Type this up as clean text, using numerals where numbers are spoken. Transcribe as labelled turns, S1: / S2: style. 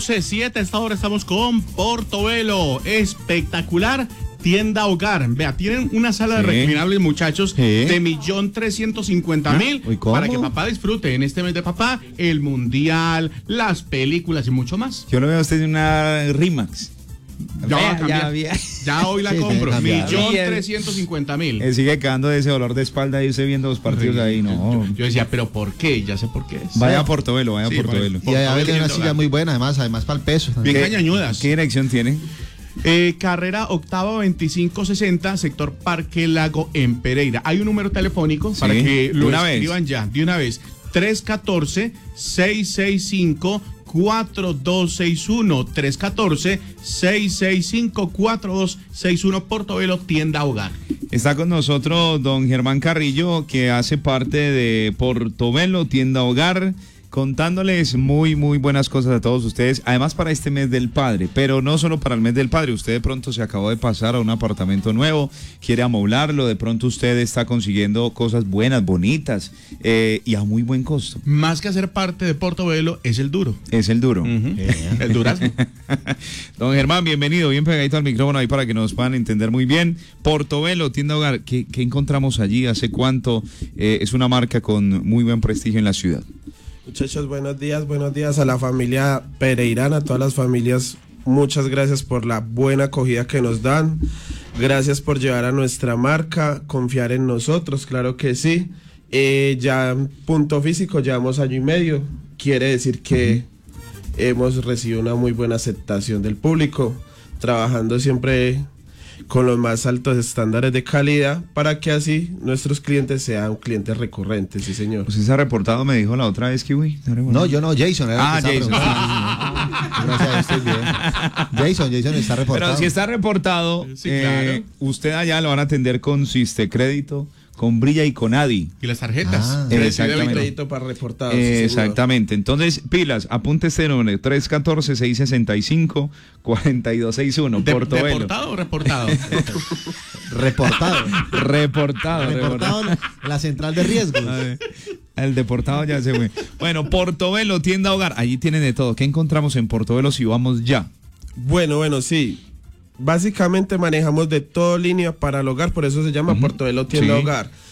S1: 12:07, a esta hora estamos con Portobelo, espectacular tienda hogar. Vea, tienen una sala de reclinables, muchachos, de 1.350.000 para que papá disfrute en este mes de papá el mundial, las películas y mucho más.
S2: Yo lo veo a usted en una Rimax.
S1: Ya hoy la compro. 1.350.000.
S2: Sigue quedando de ese dolor de espalda y usted viendo los partidos ahí, no.
S1: Yo decía, pero ¿por qué? Ya sé por qué es.
S2: Vaya a Portobelo, vaya a Portobelo.
S3: Y a ver, una silla muy buena, además para el peso.
S1: Bien cañañudas.
S2: ¿Qué dirección tiene?
S1: Carrera octava 2560, sector Parque Lago en Pereira. Hay un número telefónico para que lo escriban ya, de una vez. 314-665-4261. 314-665-4261. Portobelo, tienda hogar.
S2: Está con nosotros don Germán Carrillo, que hace parte de Portobelo, tienda hogar, contándoles muy buenas cosas a todos ustedes, además para este mes del padre, pero no solo para el mes del padre. Usted de pronto se acabó de pasar a un apartamento nuevo, quiere amoblarlo, de pronto usted está consiguiendo cosas buenas, bonitas y a muy buen costo.
S1: Más que hacer parte de Portobelo, es el duro.
S2: Es el duro.
S1: El durazno.
S2: Don Germán, bienvenido, bien pegadito al micrófono ahí para que nos puedan entender muy bien. Portobelo, tienda hogar, ¿qué encontramos allí? ¿Hace cuánto? Es una marca con muy buen prestigio en la ciudad.
S4: Muchachos, buenos días a la familia pereirana, a todas las familias, muchas gracias por la buena acogida que nos dan, gracias por llevar a nuestra marca, confiar en nosotros, claro que sí. Ya en punto físico llevamos año y medio, quiere decir que hemos recibido una muy buena aceptación del público, trabajando siempre con los más altos estándares de calidad para que así nuestros clientes sean clientes recurrentes, sí señor.
S2: ¿Usted se ha reportado, me dijo la otra vez, Kiwi?
S3: No, yo no, Jason.
S2: Jason.
S3: Gracias, estoy bien. Jason está reportado.
S2: Pero si está reportado,
S1: sí, claro.
S2: Usted allá lo van a atender con Sistecrédito, con Brilla y con Adi.
S1: Y las tarjetas.
S2: Exactamente.
S4: Crédito para reportados.
S2: Exactamente. Entonces, pilas, apunte este número, 314-665-4261. Portobelo.
S1: ¿Deportado o reportado?
S3: Reportado la central de riesgo.
S2: El deportado ya se fue. Bueno, Portobelo, tienda hogar, allí tienen de todo. ¿Qué encontramos en Portobelo si vamos ya?
S4: Bueno, sí. Básicamente manejamos de todo línea para el hogar, por eso se llama Portobelo Tienda Hogar.